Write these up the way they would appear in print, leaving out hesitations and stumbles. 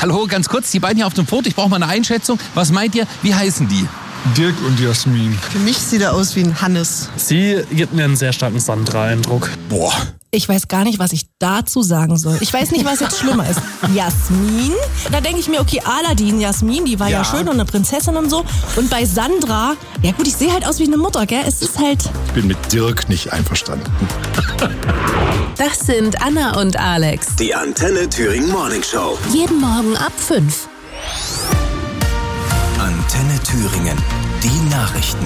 Hallo, ganz kurz, die beiden hier auf dem Foto, ich brauche mal eine Einschätzung. Was meint ihr, wie heißen die? Dirk und Jasmin. Für mich sieht er aus wie ein Hannes. Sie gibt mir einen sehr starken Sandra-Eindruck. Boah. Ich weiß gar nicht, was ich dazu sagen soll. Ich weiß nicht, was jetzt schlimmer ist. Jasmin? Da denke ich mir, okay, Aladdin, Jasmin, die war ja schön und eine Prinzessin und so. Und bei Sandra, ja gut, ich sehe halt aus wie eine Mutter, gell? Es ist halt... Ich bin mit Dirk nicht einverstanden. Das sind Anna und Alex. Die Antenne Thüringen Morning Show. Jeden Morgen ab 5. Antenne Thüringen. Die Nachrichten.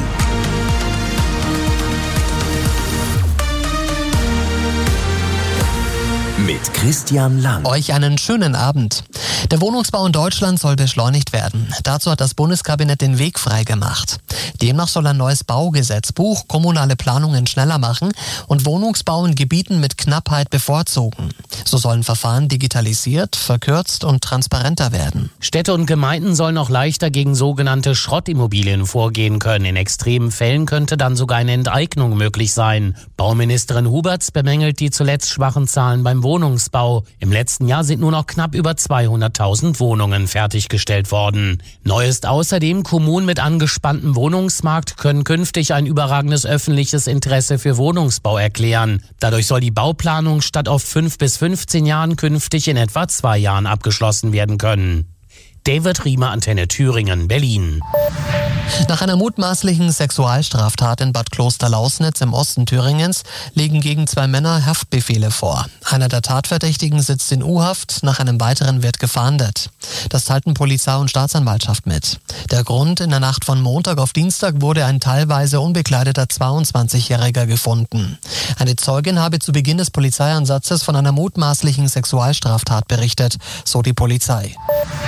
Mit Christian Lang. Euch einen schönen Abend. Der Wohnungsbau in Deutschland soll beschleunigt werden. Dazu hat das Bundeskabinett den Weg freigemacht. Demnach soll ein neues Baugesetzbuch kommunale Planungen schneller machen und Wohnungsbau in Gebieten mit Knappheit bevorzugen. So sollen Verfahren digitalisiert, verkürzt und transparenter werden. Städte und Gemeinden sollen auch leichter gegen sogenannte Schrottimmobilien vorgehen können. In extremen Fällen könnte dann sogar eine Enteignung möglich sein. Bauministerin Huberts bemängelt die zuletzt schwachen Zahlen beim Wohnungsbau. Im letzten Jahr sind nur noch knapp über 200.000 Wohnungen fertiggestellt worden. Neu ist außerdem, Kommunen mit angespanntem Wohnungsmarkt können künftig ein überragendes öffentliches Interesse für Wohnungsbau erklären. Dadurch soll die Bauplanung statt auf 5 bis 15 Jahren künftig in etwa 2 Jahren abgeschlossen werden können. David Riemer, Antenne Thüringen, Berlin. Nach einer mutmaßlichen Sexualstraftat in Bad Klosterlausnitz im Osten Thüringens liegen gegen 2 Männer Haftbefehle vor. Einer der Tatverdächtigen sitzt in U-Haft, nach einem weiteren wird gefahndet. Das teilten Polizei und Staatsanwaltschaft mit. Der Grund: in der Nacht von Montag auf Dienstag wurde ein teilweise unbekleideter 22-Jähriger gefunden. Eine Zeugin habe zu Beginn des Polizeieinsatzes von einer mutmaßlichen Sexualstraftat berichtet, so die Polizei.